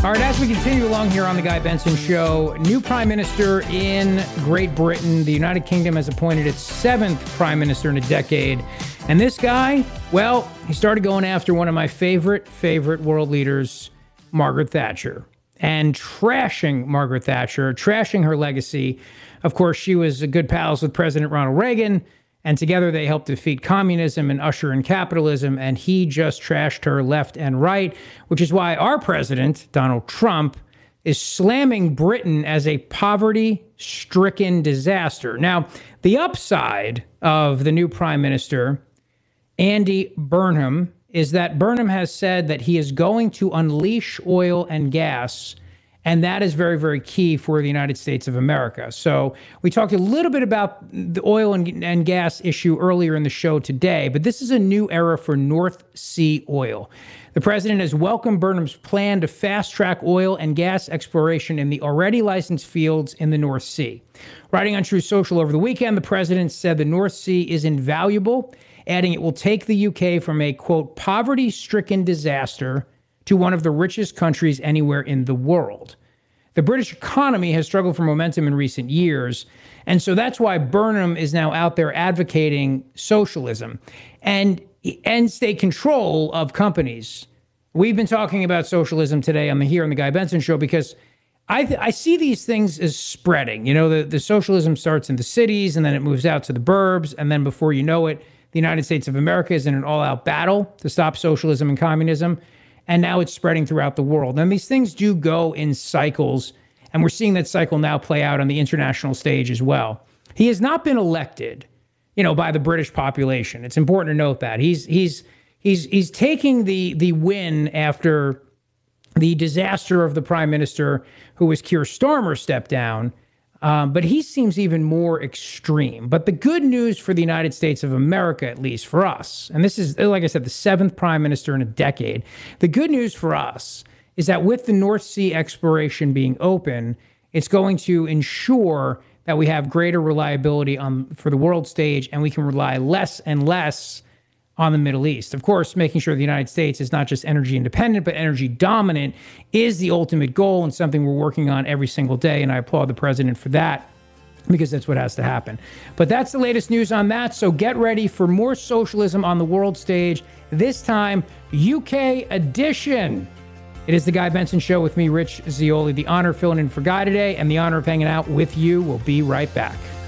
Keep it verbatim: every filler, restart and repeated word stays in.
All right, as we continue along here on the Guy Benson Show, new prime minister in Great Britain. The United Kingdom has appointed its seventh prime minister in a decade. And this guy, well, he started going after one of my favorite, favorite world leaders, Margaret Thatcher, and trashing Margaret Thatcher, trashing her legacy. Of course, she was good pals with President Ronald Reagan, and together they helped defeat communism and usher in capitalism, and he just trashed her left and right, which is why our president, Donald Trump, is slamming Britain as a poverty-stricken disaster. Now, the upside of the new prime minister, Andy Burnham, is that Burnham has said that he is going to unleash oil and gas, and that is very, very key for the United States of America. So we talked a little bit about the oil and, and gas issue earlier in the show today, but this is a new era for North Sea oil. The president has welcomed Burnham's plan to fast-track oil and gas exploration in the already licensed fields in the North Sea. Writing on Truth Social over the weekend, the president said the North Sea is invaluable, adding it will take the U K from a, quote, poverty-stricken disaster to one of the richest countries anywhere in the world. The British economy has struggled for momentum in recent years, and so that's why Burnham is now out there advocating socialism and and state control of companies. We've been talking about socialism today on the here on the Guy Benson Show because I th- I see these things as spreading. You know, the, the socialism starts in the cities, and then it moves out to the burbs, and then before you know it, the United States of America is in an all-out battle to stop socialism and communism. And now it's spreading throughout the world. And these things do go in cycles, and we're seeing that cycle now play out on the international stage as well. He has not been elected, you know, by the British population. It's important to note that. He's he's he's he's taking the the win after the disaster of the prime minister, who was Keir Starmer, stepped down. Um, but he seems even more extreme. But the good news for the United States of America, at least for us, and this is, like I said, the seventh prime minister in a decade. The good news for us is that with the North Sea exploration being open, it's going to ensure that we have greater reliability on for the world stage, and we can rely less and less on the Middle East. Of course, making sure the United States is not just energy independent, but energy dominant is the ultimate goal and something we're working on every single day. And I applaud the president for that because that's what has to happen. But that's the latest news on that. So get ready for more socialism on the world stage, this time U K edition. It is the Guy Benson Show with me, Rich Zeoli. The honor of filling in for Guy today and the honor of hanging out with you. We'll be right back.